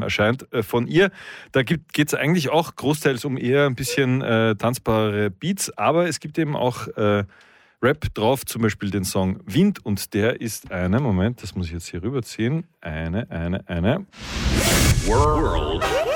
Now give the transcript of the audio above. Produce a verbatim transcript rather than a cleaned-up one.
erscheint äh, von ihr. Da geht es eigentlich auch großteils um eher ein bisschen äh, tanzbare Beats, aber es gibt eben auch äh, Rap drauf, zum Beispiel den Song Wind, und der ist eine, Moment, das muss ich jetzt hier rüberziehen, eine, eine, eine World